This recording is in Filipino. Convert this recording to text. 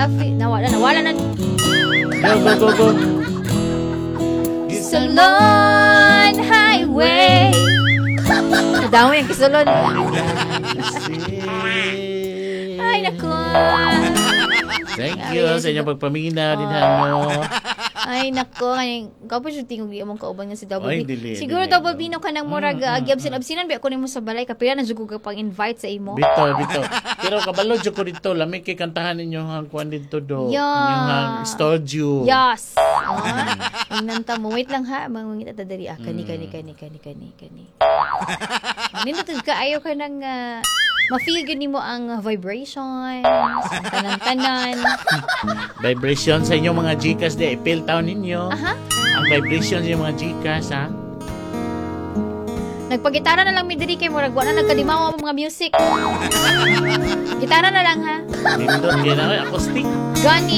nawala na. Go. Salon Highway. Nadami yung kisalon. Ay, naku. Thank you sa inyong pagpaminaw din mo. Ay, nako. Kapag siya tingog di among kauban nga si Double Ay, B. dili, Siguro dili. Double B no ka nang murag absinan ba ako nimo sa balay kapila na jud ko pang invite sa imo. Bito. Pero kabalo jud ko dito, lamig kay kantahan ninyo ang kuan dito do. Yeah. Inyong studio. Yes. Inanta mo. Wait lang ha. Mangungit at dali. Kani. Nindot ka. Ayaw ka nang ma-feel gani mo ang vibrations, ang tanan-tanan. Vibration sa inyong mga Gcash di ipil taon ninyo. Aha. Ang vibration sa inyong mga Gcash ha. Nagpagitara na lang mi diri kay murag wa na nagkalimaw ang mga music. Gitara na lang ha. Nindot yan ang acoustic. Gani.